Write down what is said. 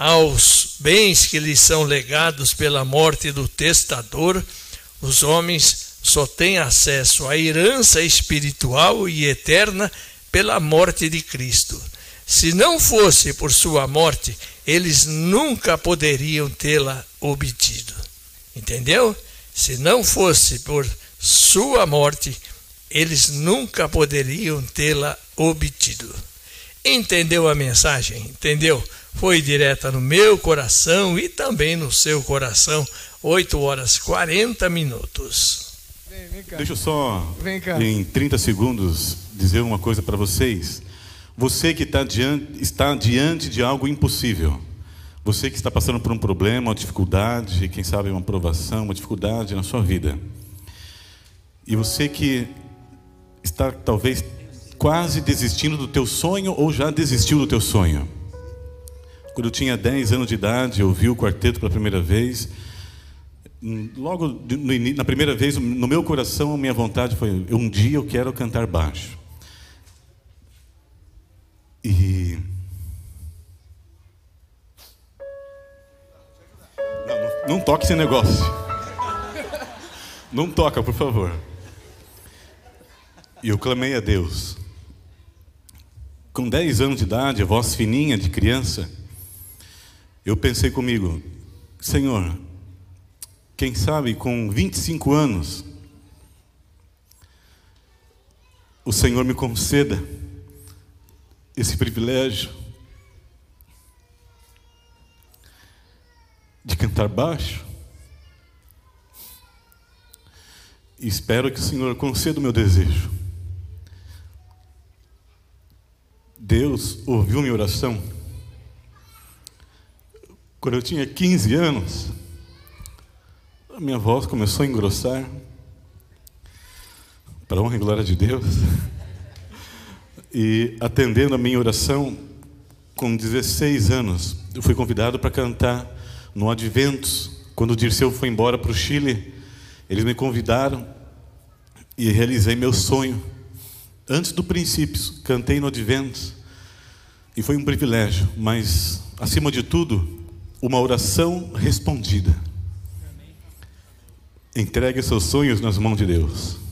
aos bens que lhes são legados pela morte do testador, os homens só têm acesso à herança espiritual e eterna pela morte de Cristo. Se não fosse por sua morte, eles nunca poderiam tê-la obtido. Entendeu? Se não fosse por sua morte, eles nunca poderiam tê-la obtido. Entendeu a mensagem? Entendeu? Foi direta no meu coração e também no seu coração. 8h40. Vem cá. Deixa eu só, em 30 segundos, dizer uma coisa para vocês. Você que está diante de algo impossível. Você que está passando por um problema, uma dificuldade, quem sabe uma provação, uma dificuldade na sua vida. E você que está talvez quase desistindo do teu sonho ou já desistiu do teu sonho. Quando eu tinha 10 anos de idade, eu ouvi o quarteto pela primeira vez. Logo na primeira vez, no meu coração, a minha vontade foi: um dia eu quero cantar baixo. E não toque esse negócio. Não toca, por favor. E eu clamei a Deus. Com 10 anos de idade, a voz fininha de criança, eu pensei comigo: Senhor, quem sabe com 25 anos, o Senhor me conceda esse privilégio de cantar baixo. E espero que o Senhor conceda o meu desejo. Deus ouviu minha oração. Quando eu tinha 15 anos, a minha voz começou a engrossar, para a honra e glória de Deus. E atendendo a minha oração, com 16 anos, eu fui convidado para cantar no Adventos. Quando o Dirceu foi embora para o Chile, eles me convidaram e realizei meu sonho. Antes do princípio, cantei no Adventos e foi um privilégio, mas acima de tudo, uma oração respondida. Entregue seus sonhos nas mãos de Deus.